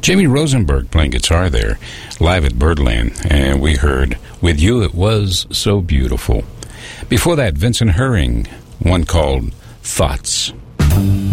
Jamie Rosenberg playing guitar there, live at Birdland, and we heard With You It Was So Beautiful. Before that, Vincent Herring, one called Thoughts.